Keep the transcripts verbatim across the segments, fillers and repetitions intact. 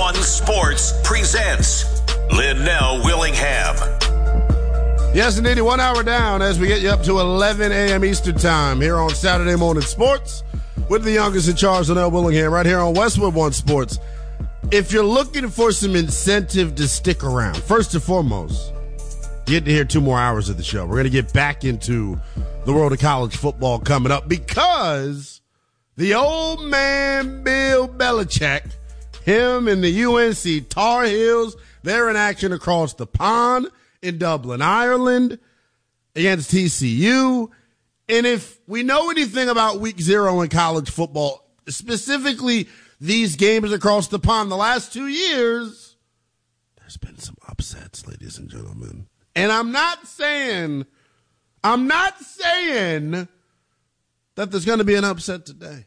One Sports presents Linnell Willingham. Yes, indeed, one hour down as we get you up to eleven a.m. Eastern Time here on Saturday Morning Sports with the youngest in charge, Linnell Willingham, right here on Westwood One Sports. If you're looking for some incentive to stick around, first and foremost, you get to hear two more hours of the show. We're going to get back into the world of college football coming up because the old man Bill Belichick, him and the U N C Tar Heels, they're in action across the pond in Dublin, Ireland, against T C U. And if we know anything about week zero in college football, specifically these games across the pond the last two years, there's been some upsets, ladies and gentlemen. And I'm not saying, I'm not saying that there's going to be an upset today.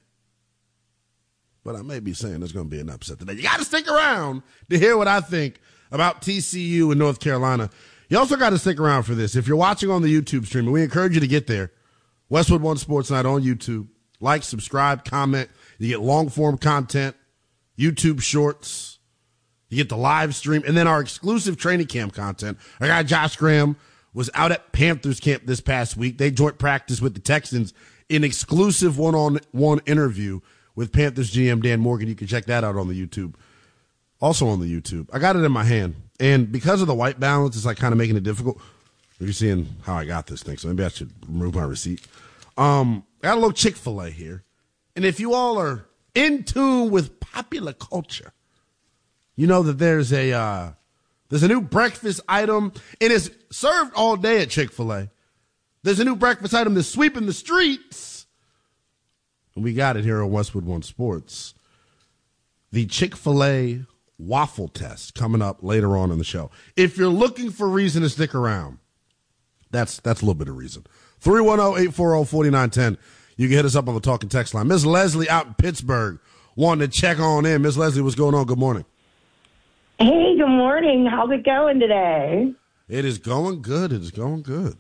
But I may be saying there's going to be an upset today. You got to stick around to hear what I think about T C U and North Carolina. You also got to stick around for this. If you're watching on the YouTube stream, and we encourage you to get there, Westwood One Sports Night on YouTube. Like, subscribe, comment. You get long-form content, YouTube shorts. You get the live stream, and then our exclusive training camp content. Our guy Josh Graham was out at Panthers camp this past week. They joint practice with the Texans in exclusive one-on-one interview with Panthers G M Dan Morgan. You can check that out on the YouTube. Also on the YouTube. I got it in my hand. And because of the white balance, it's like kind of making it difficult. You're seeing how I got this thing, so maybe I should remove my receipt. Um, I got a little Chick-fil-A here. And if you all are in tune with popular culture, you know that there's a uh, there's a new breakfast item. It is served all day at Chick-fil-A. There's a new breakfast item that's sweeping the streets. And we got it here on Westwood One Sports. The Chick-fil-A waffle test coming up later on in the show. If you're looking for reason to stick around, that's that's a little bit of reason. three one zero, eight four zero, four nine one zero. You can hit us up on the talking text line. Miss Leslie out in Pittsburgh wanting to check on in. Miss Leslie, what's going on? Good morning. Hey, good morning. How's it going today? It is going good. It is going good.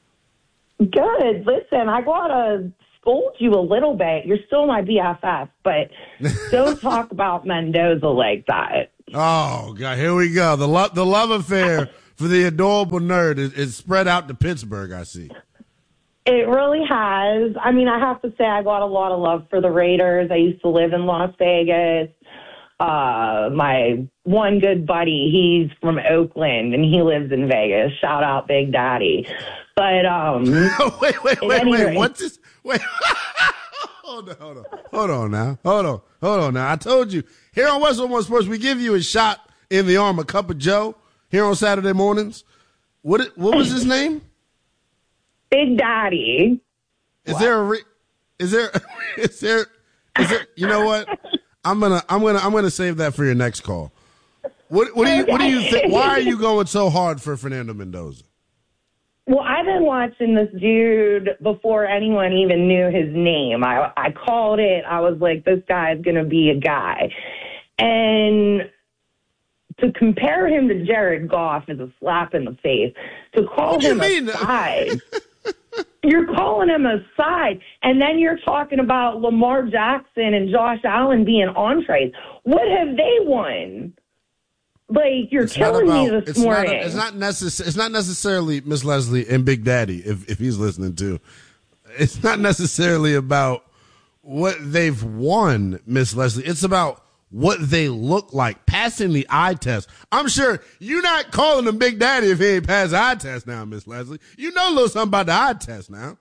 Good. Listen, I got to scold you a little bit. You're still my B F F, but don't talk about Mendoza like that. Oh, God, here we go. The, lo- the love affair for the adorable nerd is, is spread out to Pittsburgh, I see. It really has. I mean, I have to say I got a lot of love for the Raiders. I used to live in Las Vegas. Uh, my one good buddy, he's from Oakland, and he lives in Vegas. Shout out Big Daddy. But, um... wait, wait, wait, wait. What's this? Wait. hold on, hold on. Hold on now. Hold on. Hold on now. I told you, here on Westwood One Sports, we give you a shot in the arm, a cup of Joe, here on Saturday mornings. What What was his name? Big Daddy. Is what? there a re- is there is there is there you know what? I'm gonna I'm gonna I'm gonna save that for your next call. What what do you what do you think? Why are you going so hard for Fernando Mendoza? Well, I've been watching this dude before anyone even knew his name. I I called it. I was like, this guy's gonna be a guy. And to compare him to Jared Goff is a slap in the face. To call him a side. You're calling him a side, and then you're talking about Lamar Jackson and Josh Allen being entrees. What have they won? Like, you're it's killing about, me this it's morning. Not, it's not necess- It's not necessarily Miss Leslie and Big Daddy, if if he's listening too. It's not necessarily about what they've won, Miss Leslie. It's about what they look like, passing the eye test. I'm sure you're not calling him Big Daddy if he ain't passed the eye test now, Miss Leslie. You know a little something about the eye test now.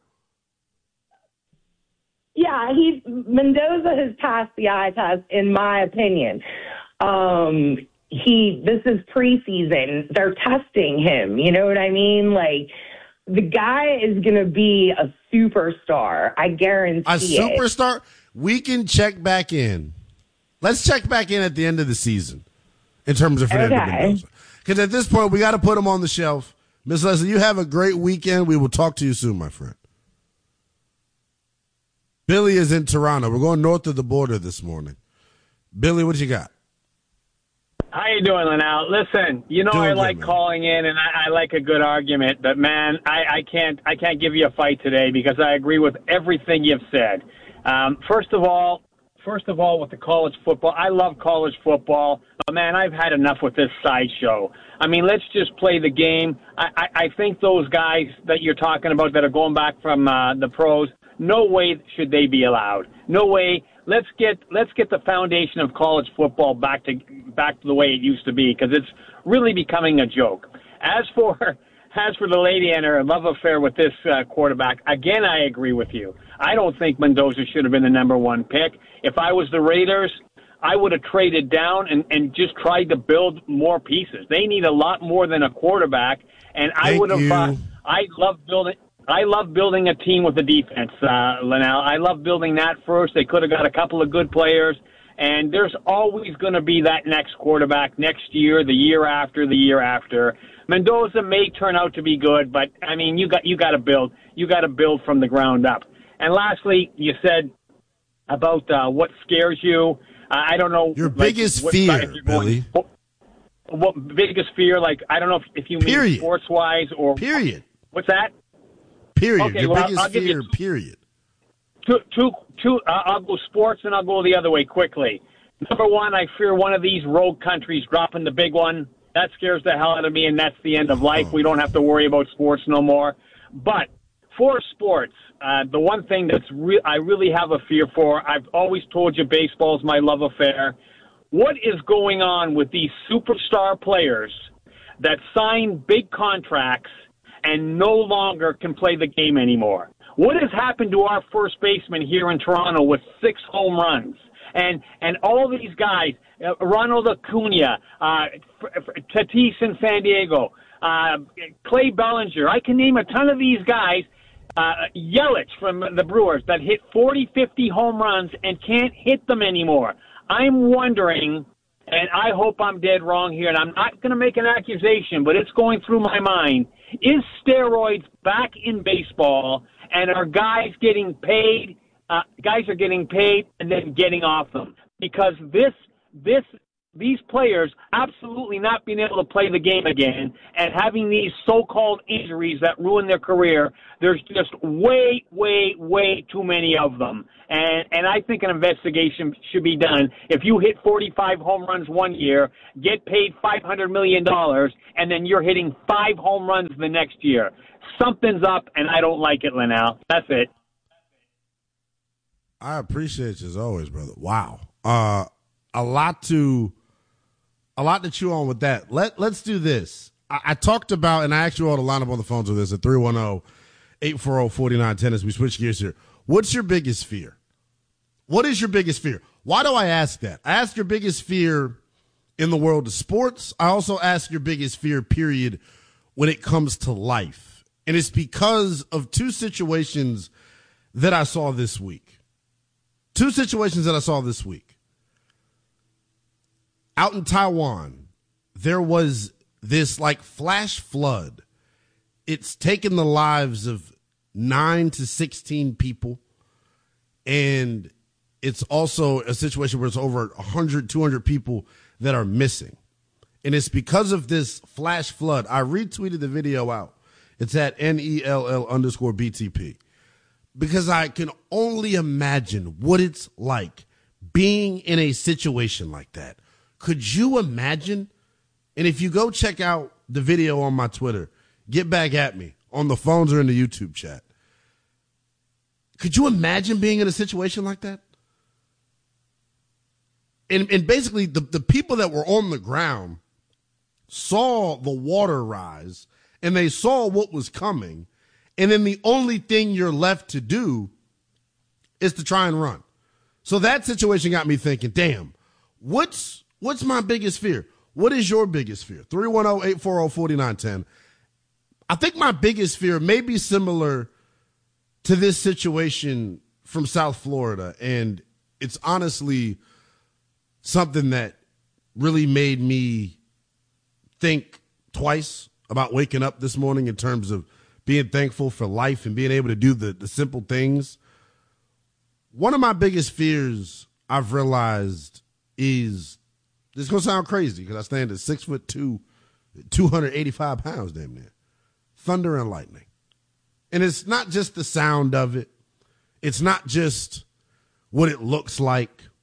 Yeah, he's Mendoza has passed the eye test, in my opinion. Um, he this is preseason. They're testing him. You know what I mean? Like, the guy is going to be a superstar. I guarantee a it. A superstar? We can check back in. Let's check back in at the end of the season in terms of Fernando okay. Mendoza. Because at this point, we got to put him on the shelf. Miss Leslie, you have a great weekend. We will talk to you soon, my friend. Billy is in Toronto. We're going north of the border this morning. Billy, what you got? How you doing, Linnell? Listen, you know Doing I good, like man. calling in, and I, I like a good argument. But man, I, I can't I can't give you a fight today because I agree with everything you've said. Um, first of all, first of all, with the college football, I love college football, but man, I've had enough with this sideshow. I mean, let's just play the game. I, I, I think those guys that you're talking about that are going back from uh, the pros, no way should they be allowed. No way. Let's get let's get the foundation of college football back to back to the way it used to be, because it's really becoming a joke. As for as for the lady and her love affair with this uh, quarterback, again, I agree with you. I don't think Mendoza should have been the number one pick. If I was the Raiders, I would have traded down and, and just tried to build more pieces. They need a lot more than a quarterback, and I Thank would have. you. Uh, I love building. I love building a team with a defense, uh, Linnell. I love building that first. They could have got a couple of good players, and there's always going to be that next quarterback next year, the year after, the year after. Mendoza may turn out to be good, but I mean, you got you got to build. You got to build from the ground up. And lastly, you said about uh, what scares you. Uh, I don't know. Your like, biggest what fear, side you're going- Billy. What, what biggest fear? Like, I don't know if, if you mean Period. sports wise or Period. What's that? Period. Okay, Your well, biggest I'll give fear, you two- period. Two, two, two. Uh, I'll go sports and I'll go the other way quickly. Number one, I fear one of these rogue countries dropping the big one. That scares the hell out of me, and that's the end of life. Oh. We don't have to worry about sports no more. But for sports, uh, the one thing that's re- I really have a fear for, I've always told you baseball's my love affair. What is going on with these superstar players that sign big contracts and no longer can play the game anymore? What has happened to our first baseman here in Toronto with six home runs? And and all these guys, uh, Ronald Acuna, uh, Tatis in San Diego, uh, Clay Bellinger, I can name a ton of these guys, uh, Yelich from the Brewers, that hit forty, fifty home runs and can't hit them anymore. I'm wondering, and I hope I'm dead wrong here, and I'm not going to make an accusation, but it's going through my mind, is steroids back in baseball, and are guys getting paid? Uh, guys are getting paid and then getting off them, because this, this, these players absolutely not being able to play the game again and having these so-called injuries that ruin their career. There's just way, way, way too many of them. And, and I think an investigation should be done. If you hit forty-five home runs one year, get paid five hundred million dollars, and then you're hitting five home runs the next year. Something's up, and I don't like it, Linnell. That's it. I appreciate you as always, brother. Wow. Uh, a lot to, a lot to chew on with that. Let, let's do this. I, I talked about, and I actually ought to line up on the phones with this at three one zero, eight four zero, four nine one zero as we switch gears here. What's your biggest fear? What is your biggest fear? Why do I ask that? I ask your biggest fear in the world of sports. I also ask your biggest fear, period, when it comes to life. And it's because of two situations that I saw this week. Two situations that I saw this week. Out in Taiwan, there was this like flash flood. It's taken the lives of nine to sixteen people. And it's also a situation where it's over one hundred, two hundred people that are missing. And it's because of this flash flood. I retweeted the video out. It's at N E L L underscore B T P. Because I can only imagine what it's like being in a situation like that. Could you imagine? And if you go check out the video on my Twitter, get back at me on the phones or in the YouTube chat. Could you imagine being in a situation like that? And, and basically, the, the people that were on the ground saw the water rise, and they saw what was coming. And then the only thing you're left to do is to try and run. So that situation got me thinking, damn, what's what's my biggest fear? What is your biggest fear? three one zero, eight four zero, four nine one zero. I think my biggest fear may be similar to this situation from South Florida. And it's honestly something that really made me think twice about waking up this morning in terms of being thankful for life and being able to do the, the simple things. One of my biggest fears I've realized is, this is going to sound crazy because I stand at six foot two, two hundred eighty-five pounds damn near. Thunder and lightning. And it's not just the sound of it. It's not just what it looks like.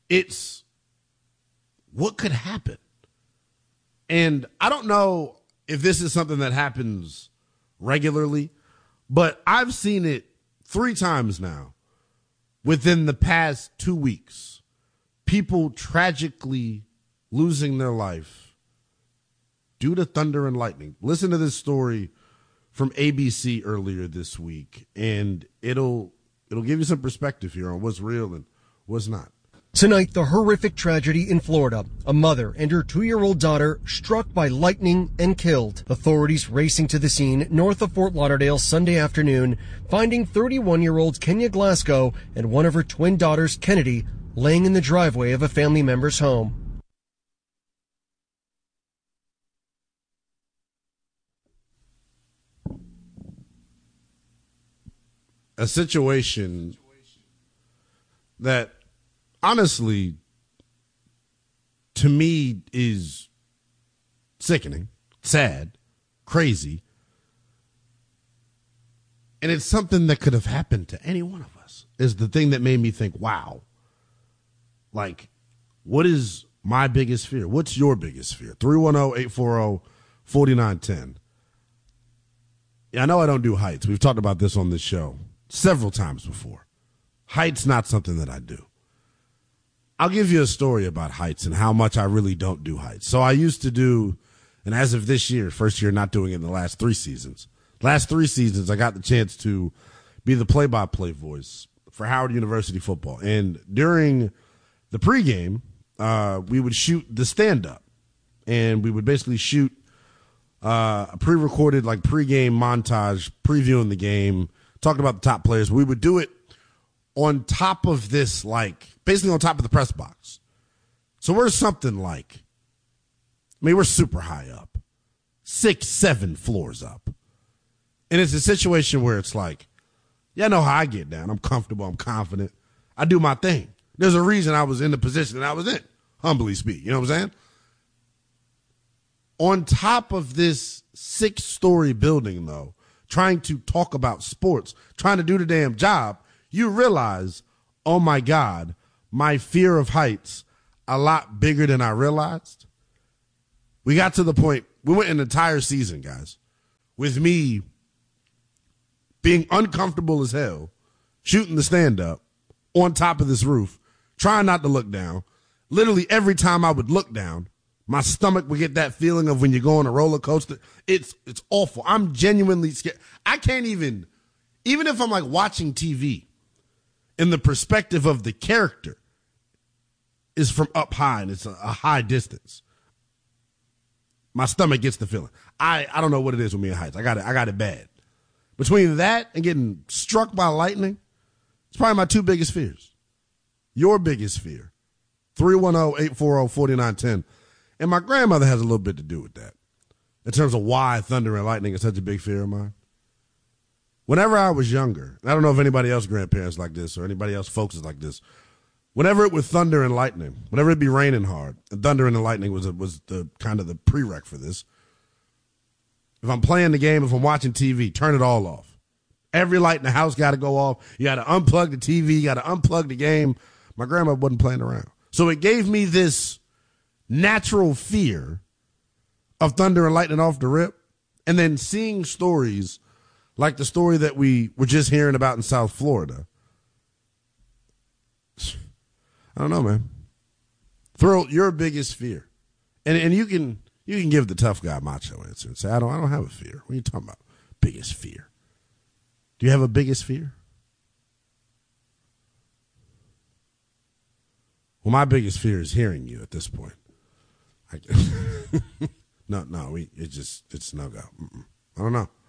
It's what could happen. And I don't know if this is something that happens regularly, but I've seen it three times now within the past two weeks. People tragically losing their life due to thunder and lightning. Listen to this story from A B C earlier this week, and it'll it'll give you some perspective here on what's real and what's not. Tonight, the horrific tragedy in Florida. A mother and her two-year-old daughter struck by lightning and killed. Authorities racing to the scene north of Fort Lauderdale Sunday afternoon, finding thirty-one-year-old Kenya Glasgow and one of her twin daughters, Kennedy, laying in the driveway of a family member's home. A situation that honestly, to me, is sickening, sad, crazy. And it's something that could have happened to any one of us, is the thing that made me think, wow. Like, what is my biggest fear? What's your biggest fear? three one zero, eight four zero, four nine one zero. Yeah, I know I don't do heights. We've talked about this on this show several times before. Heights, not something that I do. I'll give you a story about heights and how much I really don't do heights. So I used to do, and as of this year, first year not doing it in the last three seasons. Last three seasons, I got the chance to be the play-by-play voice for Howard University football. And during the pregame, uh, we would shoot the stand-up. And we would basically shoot uh, a pre-recorded, like, pregame montage, previewing the game, talking about the top players. We would do it on top of this, like, basically on top of the press box. So we're something like, I mean, we're super high up, six, seven floors up. And it's a situation where it's like, yeah, I know how I get down. I'm comfortable. I'm confident. I do my thing. There's a reason I was in the position that I was in, humbly speak. You know what I'm saying? On top of this six-story building, though, trying to talk about sports, trying to do the damn job, you realize, oh, my God, my fear of heights a lot bigger than I realized. We got to the point, we went an entire season, guys, with me being uncomfortable as hell, shooting the stand-up on top of this roof, trying not to look down. Literally every time I would look down, my stomach would get that feeling of when you go on a roller coaster. It's it's awful. I'm genuinely scared. I can't even, even if I'm like watching T V, in the perspective of the character is from up high and it's a, a high distance, my stomach gets the feeling. I, I don't know what it is with me in heights. I got it. I got it bad. Between that and getting struck by lightning, it's probably my two biggest fears. Your biggest fear, three one zero, eight four zero, four nine one zero. And my grandmother has a little bit to do with that in terms of why thunder and lightning is such a big fear of mine. Whenever I was younger, and I don't know if anybody else grandparents like this or anybody else folks is like this, whenever it was thunder and lightning, whenever it'd be raining hard, and thunder and lightning was a, was the kind of the prereq for this. If I'm playing the game, if I'm watching T V, turn it all off. Every light in the house got to go off. You got to unplug the T V. You got to unplug the game. My grandma wasn't playing around. So it gave me this natural fear of thunder and lightning off the rip. And then seeing stories like the story that we were just hearing about in South Florida. I don't know, man. Throw your biggest fear. And and you can you can give the tough guy macho answer and say, I don't I don't have a fear. What are you talking about? Biggest fear. Do you have a biggest fear? Well, my biggest fear is hearing you at this point. I, no, no, we it just it's no go. Mm-mm. I don't know.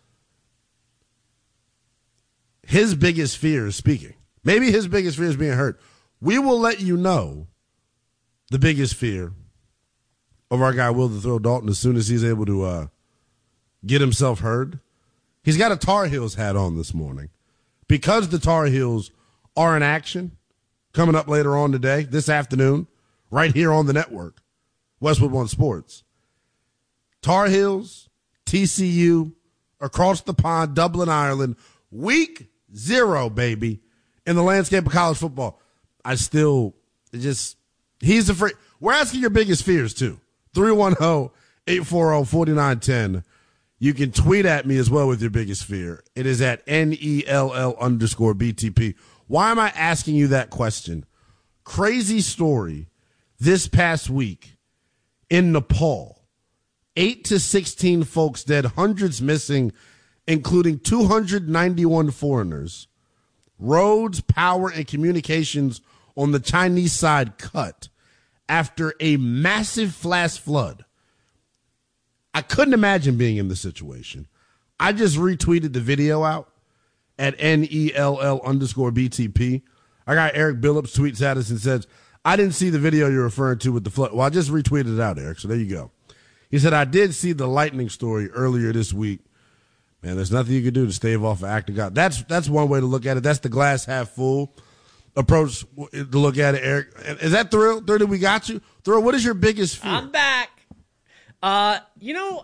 His biggest fear is speaking. Maybe his biggest fear is being heard. We will let you know the biggest fear of our guy Will the Thrill Dalton as soon as he's able to uh, get himself heard. He's got a Tar Heels hat on this morning. Because the Tar Heels are in action coming up later on today, this afternoon, right here on the network, Westwood One Sports. Tar Heels, T C U, across the pond, Dublin, Ireland, week zero, baby, in the landscape of college football. I still It just, he's afraid. We're asking your biggest fears, too. three one zero, eight four zero, four nine one zero. You can tweet at me as well with your biggest fear. It is at N E L L underscore B T P. Why am I asking you that question? Crazy story this past week in Nepal. eight to sixteen folks dead, hundreds missing, including two hundred ninety-one foreigners. Roads, power, and communications on the Chinese side cut after a massive flash flood. I couldn't imagine being in this situation. I just retweeted the video out at N E L L underscore B T P. I got Eric Billups tweets at us and says, I didn't see the video you're referring to with the flood. Well, I just retweeted it out, Eric, so there you go. He said, I did see the lightning story earlier this week. Man, there's nothing you can do to stave off an act of God. That's that's one way to look at it. That's the glass half full approach to look at it, Eric. Is that Thrill? Thrill, we got you? Thrill, what is your biggest fear? I'm back. Uh, you know,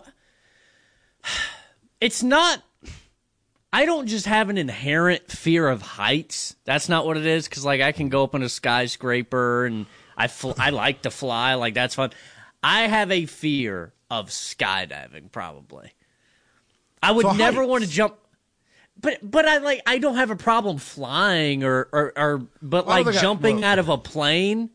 it's not, I don't just have an inherent fear of heights. That's not what it is. Cause like I can go up on a skyscraper and I fl- I like to fly. Like that's fun. I have a fear of skydiving probably. I would so never heights. want to jump, but, but I like, I don't have a problem flying or, or, or but like jumping I, out of a plane.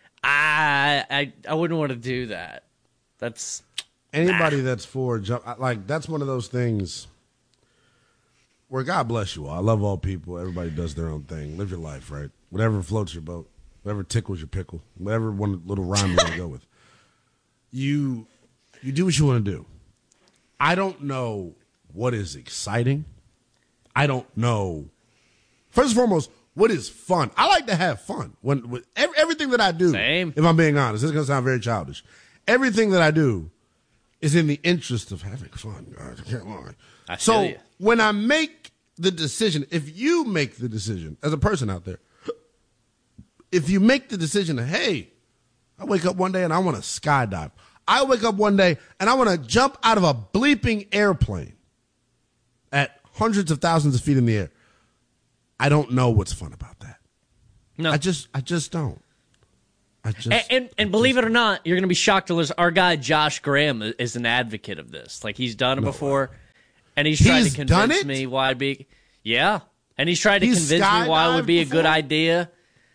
I, I, I wouldn't want to do that. That's anybody nah. that's for jump. Like that's one of those things where God bless you all. I love all people. Everybody does their own thing. Live your life, right? Whatever floats your boat, whatever tickles your pickle, whatever one little rhyme you want to go with. You, you do what you want to do. I don't know what is exciting. I don't know. First and foremost, what is fun? I like to have fun. When, when every, everything that I do, Same. if I'm being honest, this is going to sound very childish. Everything that I do is in the interest of having fun, guys. I can't lie. I so feel you. when I make the decision, if you make the decision as a person out there, if you make the decision, hey, I wake up one day and I want to skydive. I wake up one day and I want to jump out of a bleeping airplane at hundreds of thousands of feet in the air. I don't know what's fun about that. No, I just, I just don't. I just, and, and, and believe it or not, you're going to be shocked to listen. Our guy Josh Graham is an advocate of this. Like he's done it no before, way. and he's tried he's to convince me why it'd be. Yeah, and he's tried to he's convince me why it would be before? a good idea.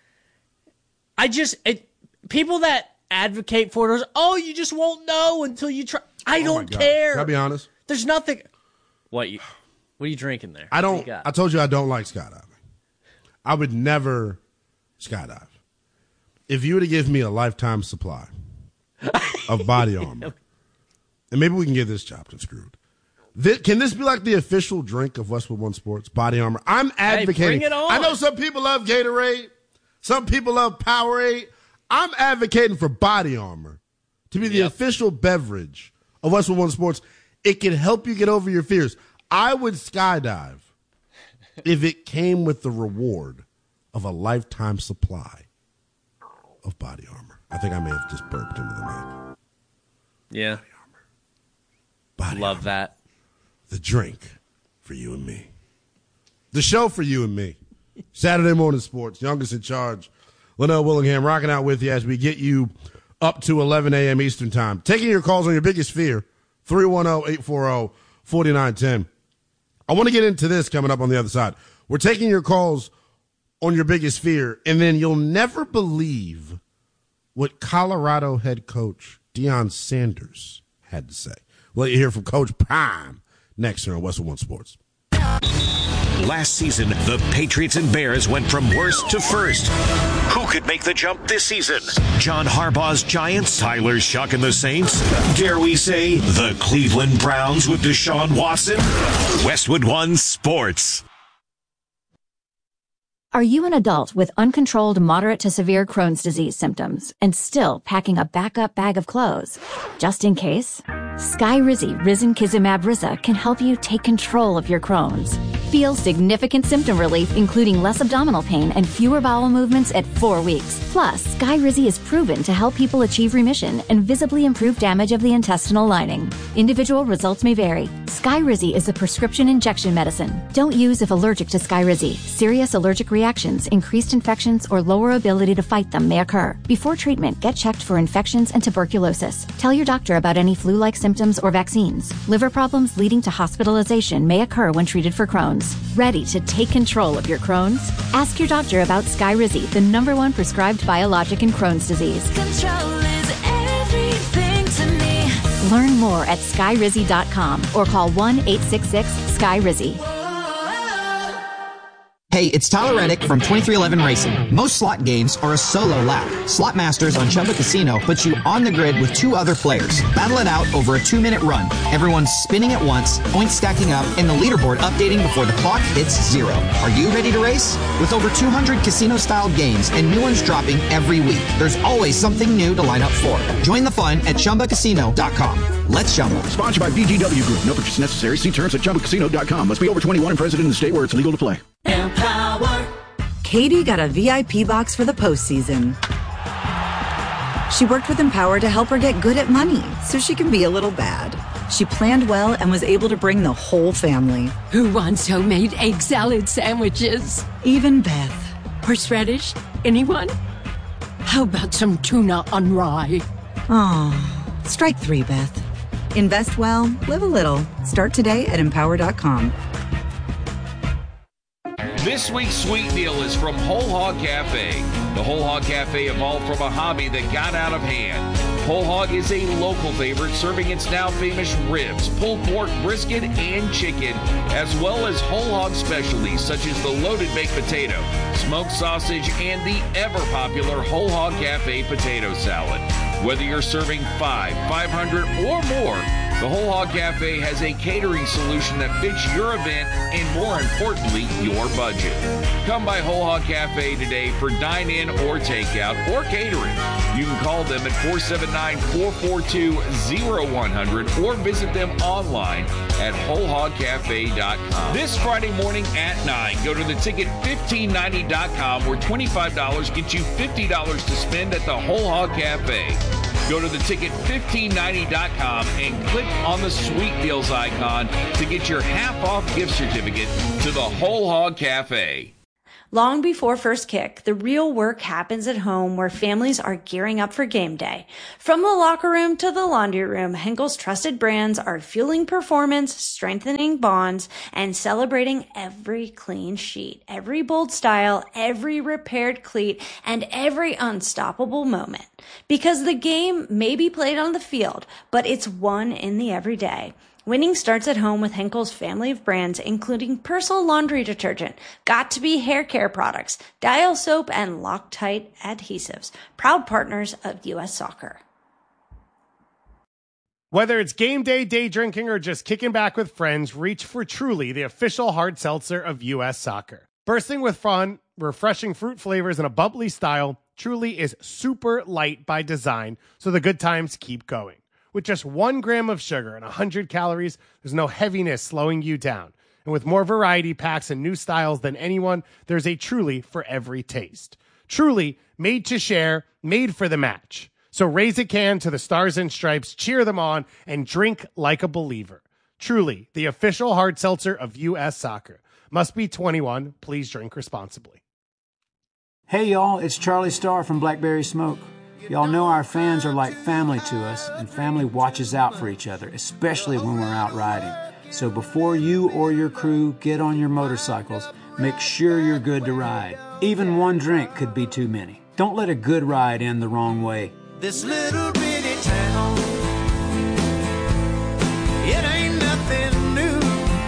I just it, people that advocate for it are, oh, you just won't know until you try. I oh don't care. Can I be honest? There's nothing. What you? What are you drinking there? I don't. I told you I don't like skydiving. I would never skydive. If you were to give me a lifetime supply of body armor, and maybe we can get this chopped and screwed. This, can this be like the official drink of Westwood One Sports, body armor? I'm advocating. Hey, bring it on. I know some people love Gatorade. Some people love Powerade. I'm advocating for body armor to be the yep. official beverage of Westwood One Sports. It can help you get over your fears. I would skydive if it came with the reward of a lifetime supply of body armor. I think I may have just burped into the mic. Yeah. Body armor. Body Love armor. that. The drink for you and me. The show for you and me. Saturday Morning Sports, youngest in charge. Linnell Willingham rocking out with you as we get you up to eleven a.m. Eastern time. Taking your calls on your biggest fear, three one zero, eight four zero, four nine one zero. I want to get into this coming up on the other side. We're taking your calls on your biggest fear, and then you'll never believe what Colorado head coach Deion Sanders had to say. We'll let you hear from Coach Prime next here on Westwood One Sports. Last season, the Patriots and Bears went from worst to first. Who could make the jump this season? John Harbaugh's Giants, Tyler Shuck and the Saints? Dare we say the Cleveland Browns with Deshaun Watson? Westwood One Sports. Are you an adult with uncontrolled moderate to severe Crohn's disease symptoms and still packing a backup bag of clothes? Just in case? Skyrizi Risankizumab Riza can help you take control of your Crohn's. Feel significant symptom relief, including less abdominal pain and fewer bowel movements at four weeks. Plus, Skyrizi is proven to help people achieve remission and visibly improve damage of the intestinal lining. Individual results may vary. Skyrizi is a prescription injection medicine. Don't use if allergic to Skyrizi. Serious allergic reactions, increased infections, or lower ability to fight them may occur. Before treatment, get checked for infections and tuberculosis. Tell your doctor about any flu-like symptoms or vaccines. Liver problems leading to hospitalization may occur when treated for Crohn's. Ready to take control of your Crohn's? Ask your doctor about Skyrizi, the number one prescribed biologic in Crohn's disease. Control is everything to me. Learn more at skyrizi dot com or call one eight six six S K Y R I Z I. Hey, it's Tyler Reddick from twenty-three eleven Racing. Most slot games are a solo lap. Slot Masters on Chumba Casino puts you on the grid with two other players. Battle it out over a two-minute run. Everyone's spinning at once, points stacking up, and the leaderboard updating before the clock hits zero. Are you ready to race? With over two hundred casino-style games and new ones dropping every week, there's always something new to line up for. Join the fun at Chumba Casino dot com. Let's Chumba. Sponsored by B G W Group. No purchase necessary. See terms at Chumba Casino dot com. Must be over twenty-one and present in the state where it's legal to play. Empower. Katie got a V I P box for the postseason. She worked with Empower to help her get good at money so she can be a little bad. She planned well and was able to bring the whole family. Who wants homemade egg salad sandwiches? Even Beth. Horseradish? Anyone? How about some tuna on rye? Oh, strike three, Beth. Invest well, live a little. Start today at empower dot com. This week's sweet deal is from Whole Hog Cafe. The Whole Hog Cafe evolved from a hobby that got out of hand. Whole Hog is a local favorite, serving its now famous ribs, pulled pork, brisket, and chicken, as well as whole hog specialties such as the loaded baked potato, smoked sausage, and the ever-popular Whole Hog Cafe potato salad. Whether you're serving five, five hundred, or more, the Whole Hog Cafe has a catering solution that fits your event and, more importantly, your budget. Come by Whole Hog Cafe today for dine-in or takeout or catering. You can call them at four seven nine, four four two, zero one zero zero or visit them online at whole hog cafe dot com. This Friday morning at nine, go to the ticket fifteen ninety dot com where twenty-five dollars gets you fifty dollars to spend at the Whole Hog Cafe. Go to the ticket fifteen ninety dot com and click on the Sweet Deals icon to get your half-off gift certificate to the Whole Hog Cafe. Long before first kick, the real work happens at home where families are gearing up for game day. From the locker room to the laundry room, Henkel's trusted brands are fueling performance, strengthening bonds, and celebrating every clean sheet, every bold style, every repaired cleat, and every unstoppable moment. Because the game may be played on the field, but it's won in the everyday. Winning starts at home with Henkel's family of brands, including Persil laundry detergent, Got2b hair care products, Dial soap, and Loctite adhesives. Proud partners of U S Soccer. Whether it's game day, day drinking, or just kicking back with friends, reach for Truly, the official hard seltzer of U S Soccer. Bursting with fun, refreshing fruit flavors, and a bubbly style, Truly is super light by design, so the good times keep going. With just one gram of sugar and one hundred calories, there's no heaviness slowing you down. And with more variety packs and new styles than anyone, there's a Truly for every taste. Truly, made to share, made for the match. So raise a can to the Stars and Stripes, cheer them on, and drink like a believer. Truly, the official hard seltzer of U S Soccer. Must be twenty-one. Please drink responsibly. Hey, y'all, it's Charlie Starr from Blackberry Smoke. Y'all know our fans are like family to us, and family watches out for each other, especially when we're out riding. So before you or your crew get on your motorcycles, make sure you're good to ride. Even one drink could be too many. Don't let a good ride end the wrong way. This little bitty town, it ain't nothing new.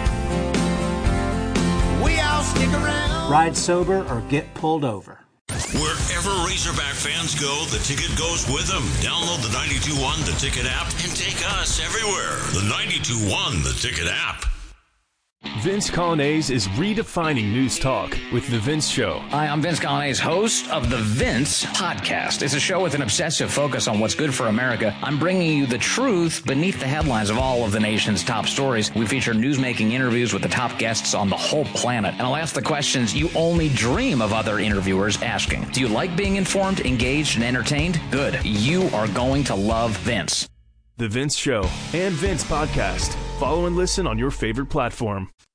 We all stick around. Ride sober or get pulled over. Wherever Razorback fans go, the ticket goes with them. Download the ninety-two point one The Ticket app and take us everywhere. The ninety-two point one The Ticket app. Vince Colonnese is redefining news talk with The Vince Show. Hi, I'm Vince Colonnese, host of The Vince Podcast. It's a show with an obsessive focus on what's good for America. I'm bringing you the truth beneath the headlines of all of the nation's top stories. We feature newsmaking interviews with the top guests on the whole planet. And I'll ask the questions you only dream of other interviewers asking. Do you like being informed, engaged, and entertained? Good. You are going to love Vince. The Vince Show and Vince Podcast. Follow and listen on your favorite platform.